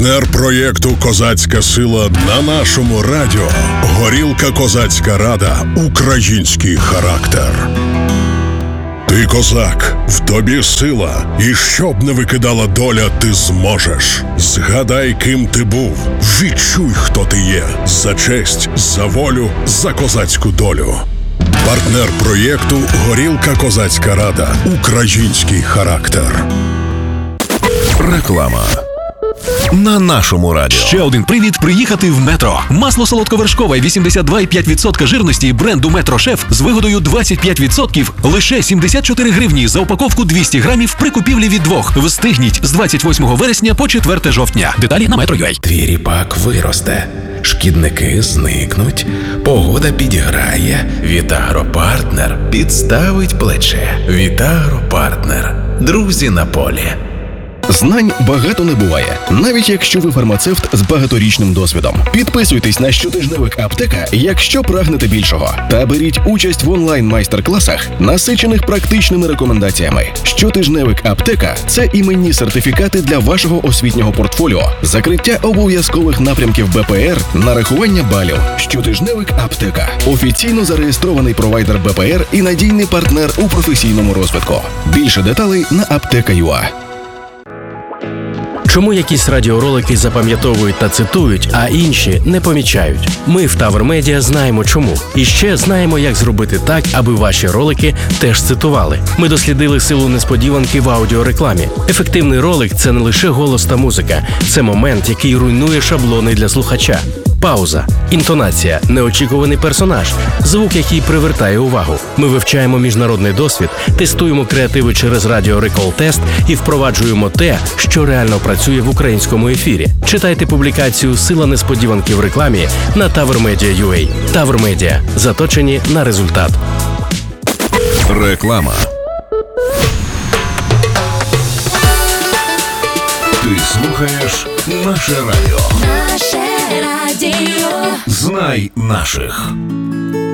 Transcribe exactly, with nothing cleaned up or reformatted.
Партнер проєкту «Козацька сила» на нашому радіо. Горілка «Козацька рада». Український характер. Ти козак, в тобі сила, і щоб не викидала доля, ти зможеш. Згадай, ким ти був, відчуй, хто ти є. За честь, за волю, за козацьку долю. Партнер проєкту «Горілка «Козацька рада». Український характер. Реклама. На нашому радіо. Ще один привід приїхати в Метро. Масло солодковершкове вісімдесят два і п'ять відсотка жирності бренду Метро Шеф з вигодою двадцять п'ять відсотків лише сімдесят чотири гривні за упаковку двісті грамів при купівлі від двох. Встигніть з двадцять восьмого вересня по четверте жовтня. Деталі на Метро точка ю а. Твій ріпак виросте, шкідники зникнуть, погода підіграє, Вітагропартнер підставить плече. Вітагропартнер. Друзі на полі. Знань багато не буває, навіть якщо ви фармацевт з багаторічним досвідом. Підписуйтесь на щотижневик «Аптека», якщо прагнете більшого. Та беріть участь в онлайн-майстер-класах, насичених практичними рекомендаціями. Щотижневик «Аптека» – це іменні сертифікати для вашого освітнього портфоліо, закриття обов'язкових напрямків Б П Р, нарахування балів. Щотижневик «Аптека» – офіційно зареєстрований провайдер Б П Р і надійний партнер у професійному розвитку. Більше деталей на аптека точка ю а. Чому якісь радіоролики запам'ятовують та цитують, а інші не помічають? Ми в Тавр Медіа знаємо чому. І ще знаємо, як зробити так, аби ваші ролики теж цитували. Ми дослідили силу несподіванки в аудіорекламі. Ефективний ролик – це не лише голос та музика. Це момент, який руйнує шаблони для слухача. Пауза, інтонація, неочікуваний персонаж, звук, який привертає увагу. Ми вивчаємо міжнародний досвід, тестуємо креативи через Радіо Рекол Тест і впроваджуємо те, що реально працює в українському ефірі. Читайте публікацію «Сила несподіванки в рекламі» на тавр медіа крапка ю а. Тавр Медіа. Заточені на результат. Реклама. Ти слухаєш наше радіо. Наше радіо. Знай наших.